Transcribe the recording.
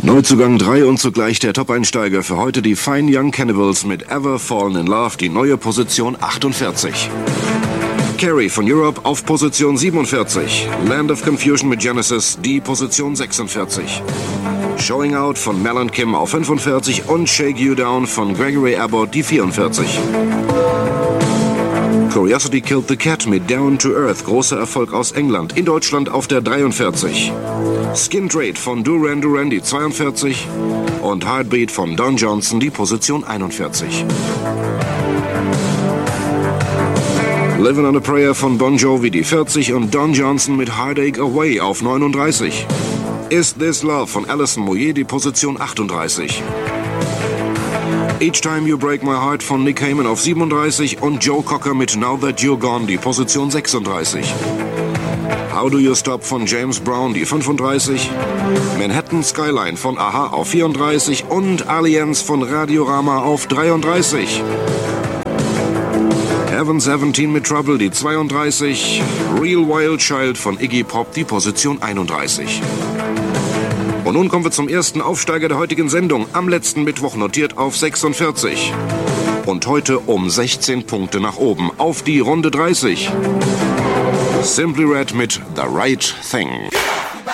Neuzugang 3 und zugleich der Top-Einsteiger für heute die Fine Young Cannibals mit Ever Fallen in Love, die neue Position 48. Carrie von Europe auf Position 47. Land of Confusion mit Genesis, die Position 46. Showing Out von Mel and Kim auf 45 und Shake You Down von Gregory Abbott, die 44. Curiosity Killed the Cat mit Down to Earth, großer Erfolg aus England, in Deutschland auf der 43. Skin Trade von Duran Duran, die 42. Und Heartbeat von Don Johnson, die Position 41. Living on a Prayer von Bon Jovi, die 40. Und Don Johnson mit Heartache Away auf 39. Is This Love von Alison Moyet, die Position 38. Each Time You Break My Heart von Nick Heyman auf 37 und Joe Cocker mit Now That You're Gone, die Position 36. How Do You Stop von James Brown, die 35. Manhattan Skyline von Aha auf 34 und Allianz von Radiorama auf 33. Heaven 17 mit Trouble, die 32. Real Wild Child von Iggy Pop, die Position 31. Und nun kommen wir zum ersten Aufsteiger der heutigen Sendung, am letzten Mittwoch notiert auf 46. Und heute um 16 Punkte nach oben auf die Runde 30. Simply Red mit The Right Thing.